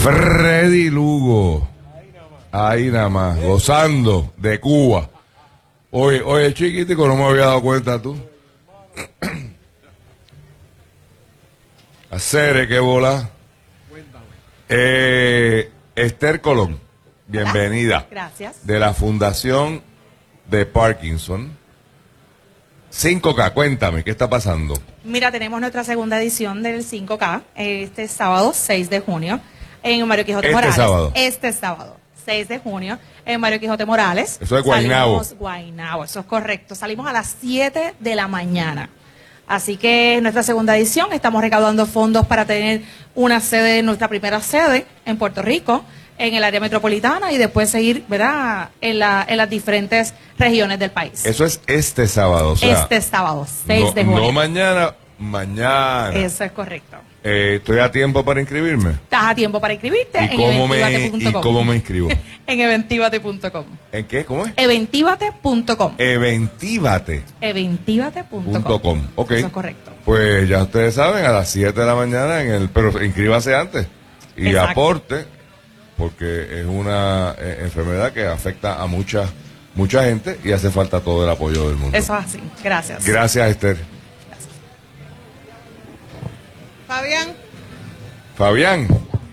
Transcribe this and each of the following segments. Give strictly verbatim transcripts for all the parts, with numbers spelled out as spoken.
Freddy Lugo. Ahí nada más, gozando de Cuba. Oye, oye, chiquitico, no me había dado cuenta tú. Hacer que bola. Eh, Esther Colón, bienvenida. Gracias. De la Fundación de Parkinson. cinco K, cuéntame, ¿qué está pasando? Mira, tenemos nuestra segunda edición del cinco K este sábado, seis de junio, en Mario Quijote Este Morales. sábado. Este sábado, seis de junio, en Mario Quijote Morales. Eso es Guaynabo. Salimos, Guaynabo, eso es correcto. Salimos a las siete de la mañana. Así que en nuestra segunda edición estamos recaudando fondos para tener una sede, nuestra primera sede en Puerto Rico, en el área metropolitana y después seguir, ¿verdad?, en, la, en las diferentes regiones del país. Eso es este sábado, o sea, Este sábado, seis no, de junio. no mañana, mañana. Eso es correcto. Eh, ¿Estoy a tiempo para inscribirme? Estás a tiempo para inscribirte ¿Y en cómo me, eventivate punto ¿y com. cómo me inscribo? En eventivate punto com. ¿En qué? ¿Cómo es? eventivate punto com. Eventivate eventivate punto punto com. com. Ok. Eso es correcto. Pues ya ustedes saben, a las siete de la mañana, en el, pero inscríbase antes y Exacto. aporte, porque es una eh, enfermedad que afecta a mucha, mucha gente y hace falta todo el apoyo del mundo. Eso es así. Gracias. Gracias, Esther. Fabián. Fabián.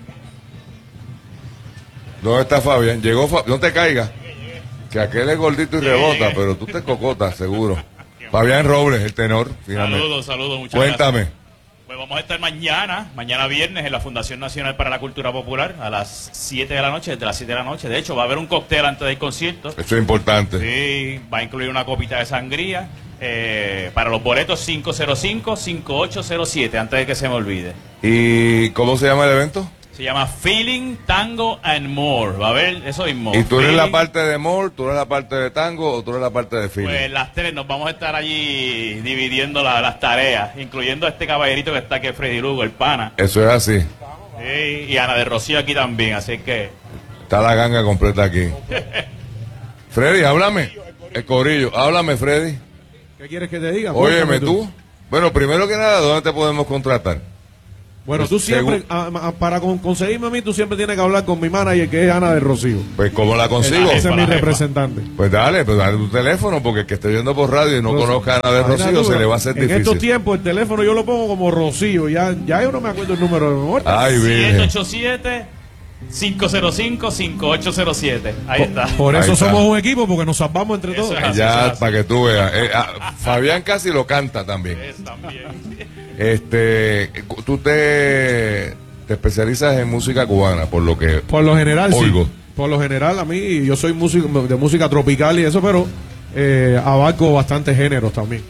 ¿Dónde está Fabián? Llegó Fa- no te caigas. Que aquel es gordito y rebota, pero tú te cocotas, seguro. Fabián Robles, el tenor, finalmente. Saludos, saludos, muchas Cuéntame. gracias. Pues vamos a estar mañana, mañana viernes, en la Fundación Nacional para la Cultura Popular, a las siete de la noche, desde las siete de la noche. De hecho, va a haber un cóctel antes del concierto. Eso es importante. Sí, va a incluir una copita de sangría. Eh, para los boletos, cinco cero cinco, cinco ocho cero siete, antes de que se me olvide. ¿Y cómo se llama el evento? Se llama Feeling, Tango and More. Va a haber eso mismo. ¿Y tú eres la Feeling. parte de mall, tú eres la parte de tango o tú eres la parte de feeling? Pues las tres nos vamos a estar allí dividiendo la- las tareas, incluyendo a este caballerito que está aquí, Freddy Lugo, el pana. Eso es así. Sí, y Ana de Rocío aquí también, así que... Está la ganga completa aquí. Freddy, háblame. El corillo, háblame, Freddy. ¿Qué quieres que te diga? Óyeme Cuéntame tú. Bueno, primero que nada, ¿dónde te podemos contratar? Bueno, Pues, tú siempre, según- a- a- para con- conseguirme a mí, tú siempre tienes que hablar con mi manager, que es Ana de Rocío. Pues, ¿cómo la consigo? Ese es mi Para- representante. Pues dale, pues dale tu teléfono, porque el que esté viendo por radio y no Rocío. conozca a Ana de Imagínate Rocío, tú, se le va a hacer En estos difícil. tiempos, el teléfono yo lo pongo como Rocío. Ya, ya yo no me acuerdo el número de memoria. Ay, siete virgen. ocho siete, cinco cero cinco, cinco ocho cero siete. Ahí está. Por Ahí eso está. somos un equipo, porque nos salvamos entre Eso todos. es. Ya, para que tú veas. Eh, ah, Fabián casi lo canta también. Es también. Este, tú te, te especializas en música cubana, por lo que Por lo general, Oigo. sí. Por lo general, a mí, yo soy músico de música tropical y eso, pero eh, abarco bastantes géneros también.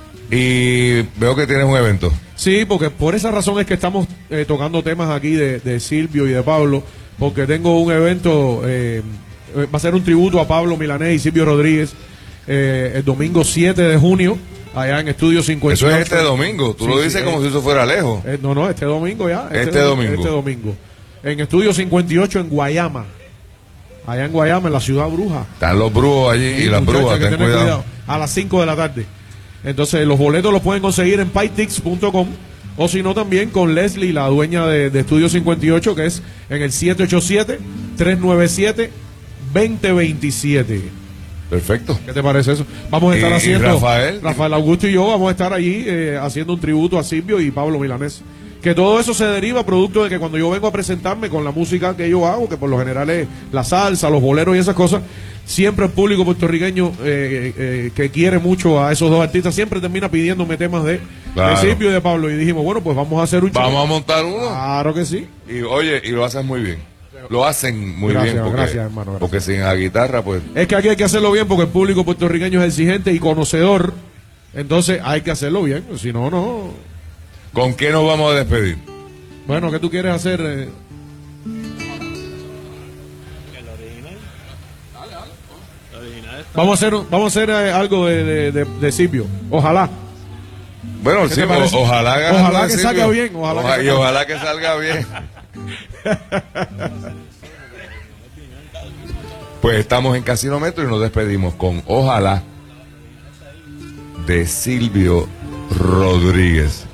y veo que tienes un evento. Sí, porque por esa razón es que estamos eh, tocando temas aquí de, de Silvio y de Pablo, porque tengo un evento, eh, eh, va a ser un tributo a Pablo Milanés y Silvio Rodríguez eh, el domingo siete de junio, allá en Estudio cincuenta y ocho. Eso es este domingo. Tú Sí, lo sí, dices eh, como si eso fuera lejos. Eh, no, no, este domingo ya. Este domingo. Este domingo. En Estudio cincuenta y ocho en Guayama. Allá en Guayama, en la ciudad bruja. Están los brujos allí y Sí, las muchachos, brujas, hay que ten tener cuidado. A las cinco de la tarde. Entonces, los boletos los pueden conseguir en pytix punto com o si no, también con Leslie, la dueña de, de Estudio cincuenta y ocho, que es en el siete ocho siete, tres nueve siete, dos cero dos siete. Perfecto. ¿Qué te parece eso? Vamos a estar ¿Y- y haciendo. Rafael? Rafael Augusto y yo vamos a estar allí eh, haciendo un tributo a Silvio y Pablo Milanés. Que todo eso se deriva producto de que cuando yo vengo a presentarme con la música que yo hago, que por lo general es la salsa, los boleros y esas cosas, siempre el público puertorriqueño eh, eh, que quiere mucho a esos dos artistas siempre termina pidiéndome temas de, Claro. de Silvio y de Pablo. Y dijimos, bueno, pues vamos a hacer un show. Vamos a montar uno. Claro que sí. Y oye, y lo hacen muy bien. Lo hacen muy Gracias, bien. Porque, gracias, hermano, gracias. porque sin la guitarra, pues. Es que aquí hay que hacerlo bien porque el público puertorriqueño es exigente y conocedor. Entonces hay que hacerlo bien. Si no, no. ¿Con qué nos vamos a despedir? Bueno, ¿qué tú quieres hacer? eh? Vamos a hacer, vamos a hacer eh, algo de, de, de, de Silvio. Ojalá. Bueno, ¿Qué sí, te parece? o- ojalá haga Ojalá algo de que salga Silvio. bien, ojalá que Oja- salga y ojalá que salga bien. Pues estamos en Casino Metro y nos despedimos con Ojalá de Silvio Rodríguez.